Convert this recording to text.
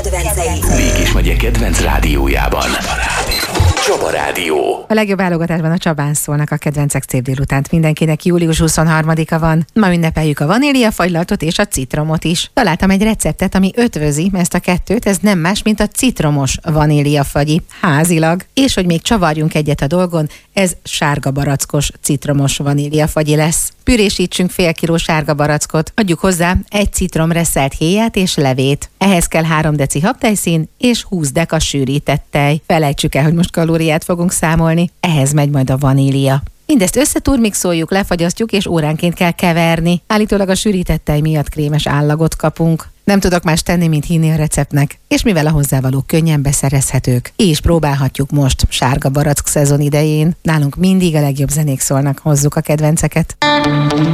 kedvenceit. Mégis megye kedvenc rádiójában. Csaba Rádió. A legjobb válogatásban a Csabán szólnak a kedvencek szép délutánt. Mindenkinek július 23-a van. Ma ünnepeljük a vaníliafagylalatot és a citromot is. Találtam egy receptet, ami ötvözi ezt a kettőt, ez nem más, mint a citromos vaníliafagyi, házilag. És hogy még csavarjunk egyet a dolgon, ez sárga barackos citromos vaníliafagyi lesz. Pürésítsünk fél kiló sárga barackot, adjuk hozzá egy citrom reszelt héját és levét. Ehhez kell 3 deci habtejszín és 20 deka sűrített tej. Felejtsük el, hogy most kalóriát fogunk számolni. Ehhez megy majd a vanília. Mindezt összeturmixoljuk, lefagyasztjuk és óránként kell keverni. Állítólag a sűrített tej miatt krémes állagot kapunk. Nem tudok más tenni, mint hinni a receptnek, és mivel a hozzávalók könnyen beszerezhetők, és próbálhatjuk most sárga barack szezon idején. Nálunk mindig a legjobb zenék szólnak, hozzuk a kedvenceket.